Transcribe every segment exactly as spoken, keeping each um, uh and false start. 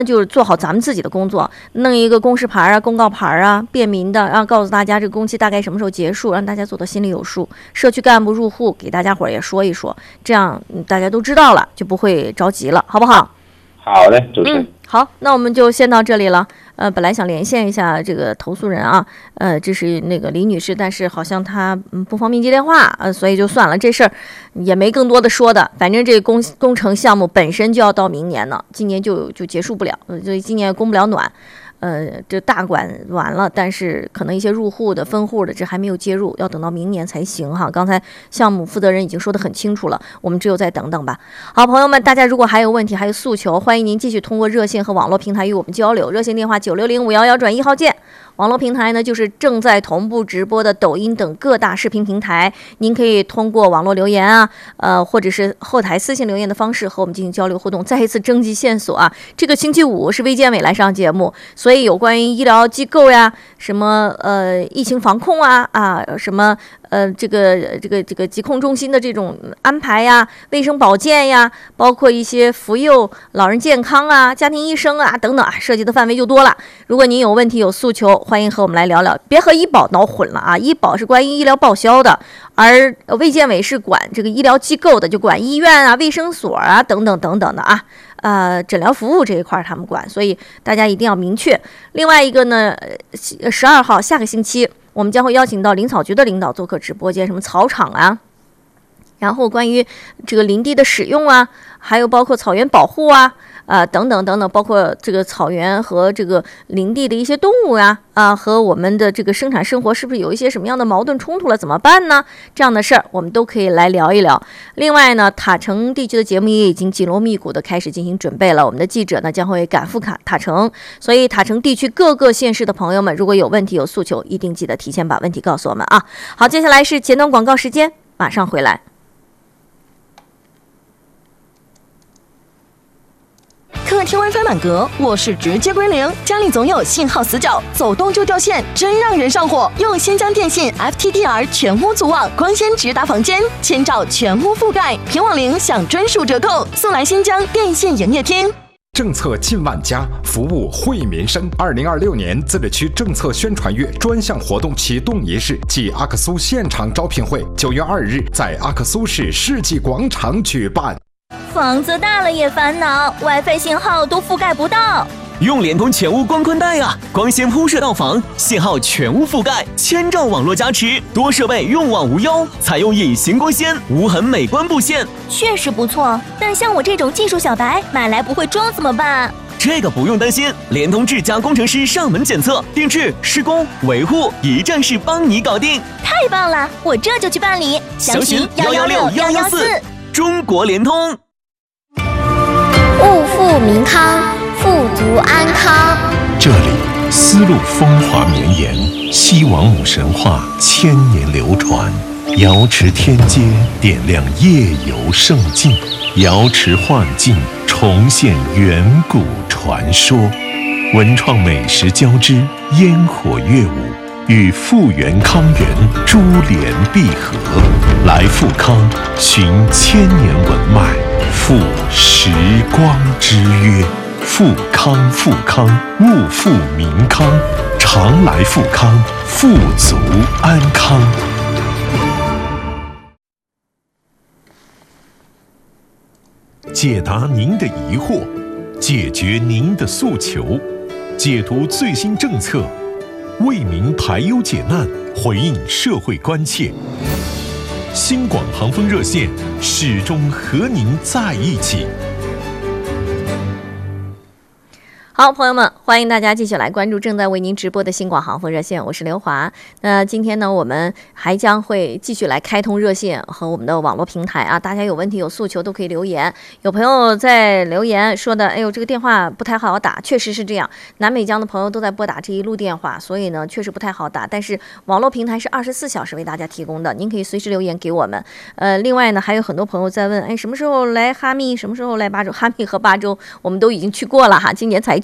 就是做好咱们自己的工作，弄一个公示牌啊、公告牌啊，便民的，然后告诉大家这个工期大概什么时候结束，让大家做到心里有数。社区干部入户给大家伙儿也说一说，这样大家都知道了，就不会着急了，好不好？ 好的，主持人。 嗯，好，那我们就先到这里了。呃，本来想连线一下这个投诉人啊，呃，这是那个李女士，但是好像她嗯不方便接电话，呃，所以就算了，这事儿也没更多的说的。反正这个工工程项目本身就要到明年呢，今年就就结束不了，所以今年供不了暖。呃，这大管完了，但是可能一些入户的、分户的，这还没有接入，要等到明年才行哈。刚才项目负责人已经说得很清楚了，我们只有再等等吧。好，朋友们，大家如果还有问题、还有诉求，欢迎您继续通过热线和网络平台与我们交流。热线电话九六零五幺幺转一号键。网络平台呢，就是正在同步直播的抖音等各大视频平台，您可以通过网络留言啊，呃，或者是后台私信留言的方式和我们进行交流互动。再一次征集线索啊，这个星期五是卫健委来上节目，所以有关于医疗机构呀，什么呃疫情防控啊啊，什么呃这个这个这个疾控中心的这种安排呀，卫生保健呀，包括一些妇幼老人健康啊、家庭医生啊等等啊，涉及的范围就多了。如果您有问题有诉求，欢迎和我们来聊聊，别和医保闹混了啊！医保是关于医疗报销的，而卫健委是管这个医疗机构的，就管医院啊、卫生所啊等等等等的啊。呃，诊疗服务这一块他们管，所以大家一定要明确。另外一个呢，十二号下个星期我们将会邀请到林草局的领导做客直播间，什么草场啊，然后关于这个林地的使用啊，还有包括草原保护啊。啊，等等等等，包括这个草原和这个林地的一些动物呀、啊，啊，和我们的这个生产生活是不是有一些什么样的矛盾冲突了？怎么办呢？这样的事儿我们都可以来聊一聊。另外呢，塔城地区的节目也已经紧锣密鼓的开始进行准备了。我们的记者呢将会赶赴卡塔城，所以塔城地区各个县市的朋友们，如果有问题有诉求，一定记得提前把问题告诉我们啊。好，接下来是前端广告时间，马上回来。 客厅 WiFi 满格，卧室直接归零，家里总有信号死角，走动就掉线，真让人上火。用新疆电信 F T D R 全屋组网，光纤直达房间，千兆全屋覆盖，平网零享专属折扣，速来新疆电信营业厅。 政策近万家，服务惠民生。二零二六年自治区政策宣传月专项活动启动仪式暨阿克苏现场招聘会，九月二日在阿克苏市世纪广场举办。 房子大了也烦恼 ，WiFi 信号都覆盖不到。 用联通全屋光宽带啊，光纤铺设到房，信号全屋覆盖，千兆网络加持，多设备用网无忧，采用隐形光纤，无痕美观布线， 确实不错。但像我这种技术小白，买来不会装怎么办？ 这个不用担心，联通智家工程师上门检测、定制、施工、维护，一站式帮你搞定。 太棒了，我这就去办理。 详询幺幺六幺幺四，中国联通。 物富民康，富足安康。 这里丝路风华绵延，西王母神话千年流传。瑶池天街点亮夜游胜境，瑶池幻境重现远古传说。文创美食交织，烟火乐舞与富源康源珠联璧合。来富康，寻千年文脉，赴时光之约。富康富康，物富民康，常来富康，富足安康。解答您的疑惑，解决您的诉求，解读最新政策，为民排忧解难，回应社会关切。新广航风热线始终和您在一起。 好，朋友们，欢迎大家继续来关注正在为您直播的新广航风热线，我是刘华。那今天呢，我们还将会继续来开通热线和我们的网络平台啊，大家有问题有诉求都可以留言。有朋友在留言说的，哎呦，这个电话不太好打，确实是这样。南美江的朋友都在拨打这一路电话，所以呢，确实不太好打。但是网络平台是二十四小时为大家提供的，您可以随时留言给我们。呃，另外呢，还有很多朋友在问，哎，什么时候来哈密？什么时候来巴州？哈密和巴州我们都已经去过了哈，今年才去。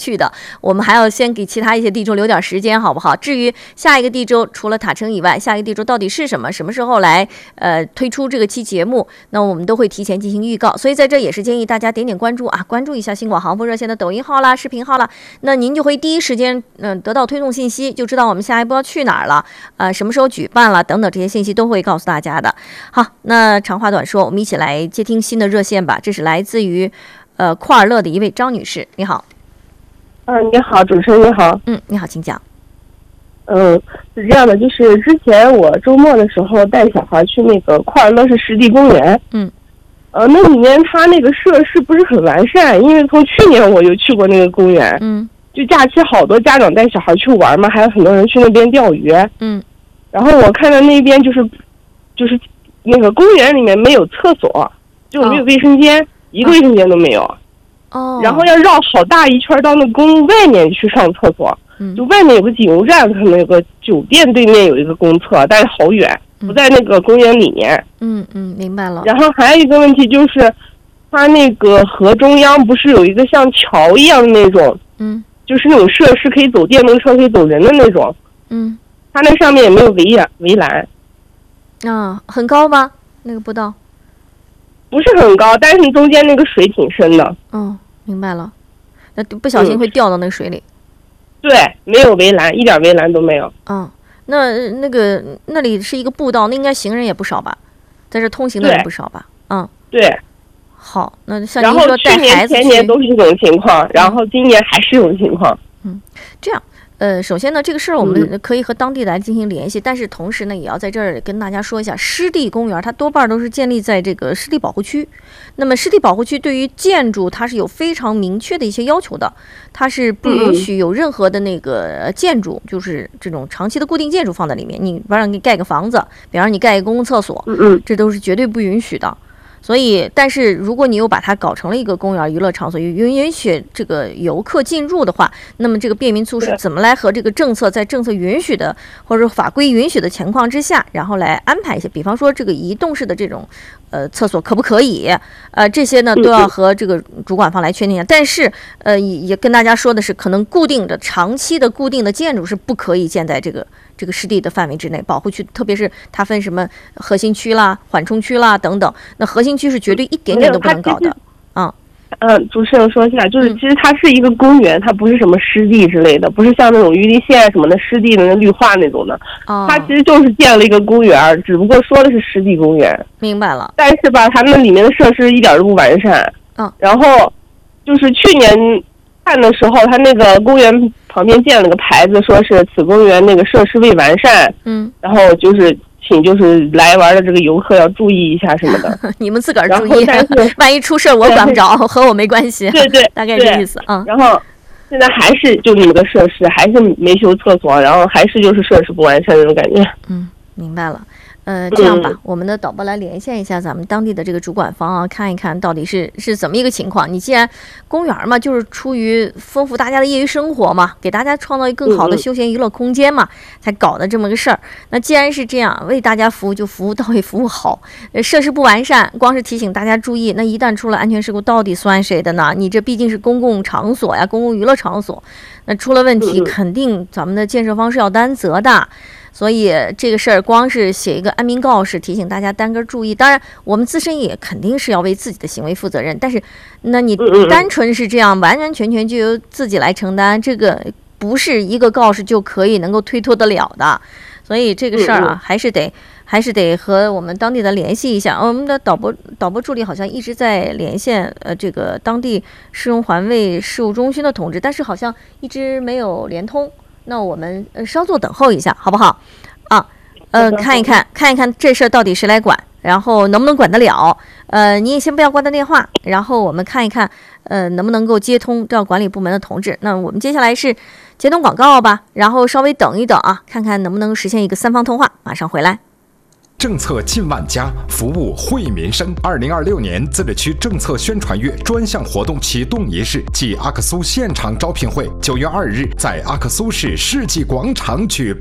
去的，我们还要先给其他一些地州留点时间，好不好？至于下一个地州除了塔城以外，下一个地州到底是什么，什么时候来呃推出这个期节目，那我们都会提前进行预告。所以在这也是建议大家点点关注啊，关注一下新广航风热线的抖音号啦、视频号啦，那您就会第一时间嗯、呃、得到推送信息，就知道我们下一步要去哪儿了，呃什么时候举办了等等这些信息都会告诉大家的。好，那长话短说，我们一起来接听新的热线吧。这是来自于呃库尔勒的一位张女士，你好。 嗯，你好，主持人你好。 嗯，你好，请讲。 嗯，是这样的，就是之前我周末的时候带小孩去那个库尔勒市湿地公园。 嗯。 呃，那里面它那个设施不是很完善，因为从去年我就去过那个公园。 嗯。 就假期好多家长带小孩去玩嘛，还有很多人去那边钓鱼。 嗯。 然后我看到那边就是，就是那个公园里面没有厕所，就没有卫生间，哦、一个卫生间都没有。 哦。 然后要绕好大一圈到那公路外面去上厕所。 嗯。 就外面有个警务站，可能有个酒店对面有一个公厕，但是好远，不在那个公园里面。 嗯嗯，明白了。 然后还有一个问题就是，它那个河中央不是有一个像桥一样的那种， 嗯， 就是那种设施可以走电动车可以走人的那种。 嗯。 它那上面也没有围栏围栏。 啊，很高吗？那个步道？ 不是很高，但是中间那个水挺深的。 哦，明白了。那不小心会掉到那个水里。嗯， 对，没有围栏，一点围栏都没有。 嗯，那那个那里是一个步道，那应该行人也不少吧？在这通行的人不少吧？嗯， 对。 好，那像您说带孩子去， 前年都是这种情况，然后今年还是这种情况。 嗯，这样。呃，首先呢，这个事儿我们可以和当地来进行联系，嗯、但是同时呢，也要在这儿跟大家说一下，湿地公园它多半都是建立在这个湿地保护区。那么，湿地保护区对于建筑它是有非常明确的一些要求的，它是不允许有任何的那个建筑，嗯、就是这种长期的固定建筑放在里面。你不让你盖个房子，比方说你盖一个公共厕所， 嗯、 这都是绝对不允许的。所以，但是如果你又把它搞成了一个公园娱乐场所，允允许这个游客进入的话，那么这个便民措施怎么来和这个政策在政策允许的或者法规允许的情况之下，然后来安排一些，比方说这个移动式的这种呃厕所可不可以？呃，这些呢都要和这个主管方来确定一下。但是呃也也跟大家说的是，可能固定的长期的固定的建筑是不可以建在这个。这个湿地的范围之内，保护区，特别是它分什么核心区啦、缓冲区啦等等。那核心区是绝对一点点都不能搞的。嗯， 嗯，主持人说一下，就是其实它是一个公园，它不是什么湿地之类的，不是像那种余林县什么的湿地的那绿化那种的。 哦， 它其实就是建了一个公园，只不过说的是湿地公园。 明白了。 但是吧，它那里面的设施一点都不完善。 嗯， 然后就是去年看的时候，它那个公园旁边建了个牌子，说是此公园那个设施未完善。 嗯， 然后就是请就是来玩的这个游客要注意一下什么的。 你们自个儿注意，万一出事我管不着，和我没关系。 对对， 大概这意思啊。 然后现在还是就那么个设施，还是没修厕所，然后还是就是设施不完善那种感觉。 嗯，明白了。呃，这样吧，嗯、我们的导播来连线一下咱们当地的这个主管方啊，看一看到底是是怎么一个情况。你既然公园嘛，就是出于丰富大家的业余生活嘛，给大家创造一个更好的休闲娱乐空间嘛，嗯、才搞的这么个事儿。那既然是这样，为大家服务就服务到位，服务好。呃，设施不完善，光是提醒大家注意，那一旦出了安全事故，到底算谁的呢？你这毕竟是公共场所呀，公共娱乐场所，那出了问题，肯定咱们的建设方是要担责的。所以这个事儿光是写一个安民告示提醒大家单个注意，当然我们自身也肯定是要为自己的行为负责任，但是那你单纯是这样完完全全就由自己来承担，这个不是一个告示就可以能够推脱得了的。所以这个事儿啊，还是得还是得和我们当地的联系一下。我们的导播导播助理好像一直在连线呃这个当地市容环卫事务中心的同志，但是好像一直没有连通。那我们呃稍作等候一下，好不好？啊，呃，看一看，看一看这事儿到底谁来管，然后能不能管得了？呃，你也先不要挂断电话，然后我们看一看，呃，能不能够接通到管理部门的同志。那我们接下来是接通广告吧，然后稍微等一等啊，看看能不能实现一个三方通话，马上回来。 政策近万家，服务惠民生。二零二六年自治区政策宣传月专项活动启动仪式暨阿克苏现场招聘会，九月二日在阿克苏市世纪广场举办。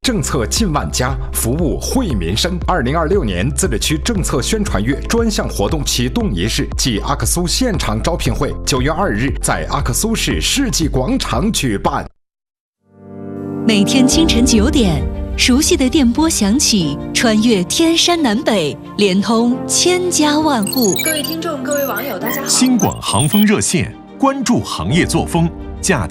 政策近万家，服务惠民生。二零二六年自治区政策宣传月专项活动启动仪式暨阿克苏现场招聘会，九月二日在阿克苏市世纪广场举办。 每天清晨九点，熟悉的电波响起，穿越天山南北，连通千家万户。 各位听众，各位网友，大家好。 新广航风热线关注行业作风，假期。